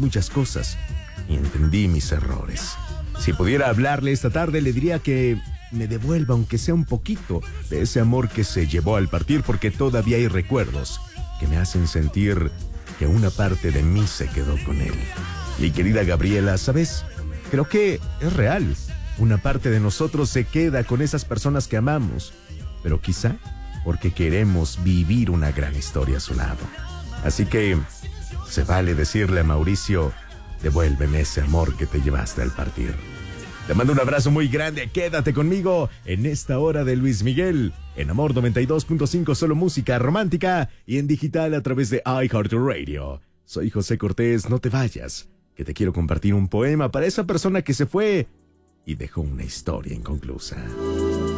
muchas cosas y entendí mis errores. Si pudiera hablarle esta tarde, le diría que me devuelva, aunque sea un poquito, de ese amor que se llevó al partir, porque todavía hay recuerdos que me hacen sentir que una parte de mí se quedó con él. Mi querida Gabriela, ¿sabes? Creo que es real. Una parte de nosotros se queda con esas personas que amamos, pero quizá porque queremos vivir una gran historia a su lado. Así que se vale decirle a Mauricio: devuélveme ese amor que te llevaste al partir. Te mando un abrazo muy grande. Quédate conmigo en esta hora de Luis Miguel, en Amor 92.5, solo música romántica, y en digital a través de iHeartRadio. Soy José Cortés, no te vayas, que te quiero compartir un poema para esa persona que se fue y dejó una historia inconclusa.